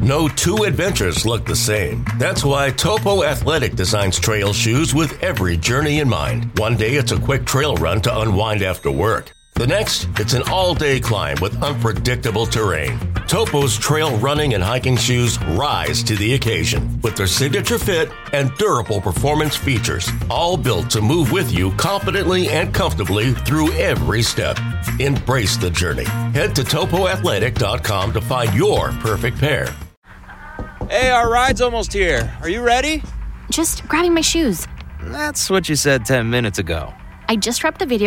No two adventures look the same. That's why Topo Athletic designs trail shoes with every journey in mind. One day it's a quick trail run to unwind after work. The next, it's an all-day climb with unpredictable terrain. Topo's trail running and hiking shoes rise to the occasion with their signature fit and durable performance features, all built to move with you confidently and comfortably through every step. Embrace the journey. Head to topoathletic.com to find your perfect pair. Hey, our ride's almost here. Are you ready? Just grabbing my shoes. That's what you said 10 minutes ago. I just wrapped the video